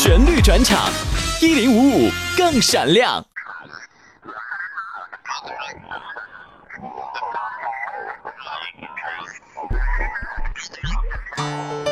旋律转场，1055更闪亮。